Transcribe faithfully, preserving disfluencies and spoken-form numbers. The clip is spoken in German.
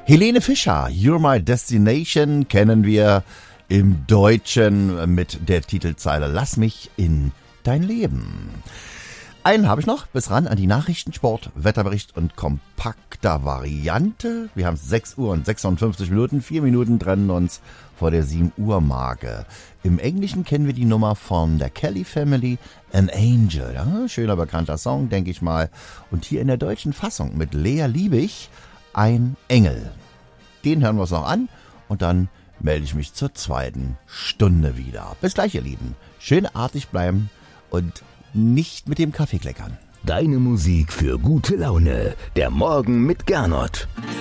Helene Fischer, You're My Destination, kennen wir im Deutschen mit der Titelzeile Lass mich in dein Leben. Einen habe ich noch, bis ran an die Nachrichten, Sport, Wetterbericht und kompakter Variante. Wir haben sechs Uhr und sechsundfünfzig Minuten, vier Minuten trennen uns vor der sieben Uhr Marke. Im Englischen kennen wir die Nummer von der Kelly Family, An Angel. Ja, schöner bekannter Song, denke ich mal. Und hier in der deutschen Fassung mit Lea Liebig, Ein Engel. Den hören wir uns noch an und dann melde ich mich zur zweiten Stunde wieder. Bis gleich, ihr Lieben. Schön artig bleiben und nicht mit dem Kaffee kleckern. Deine Musik für gute Laune. Der Morgen mit Gernot.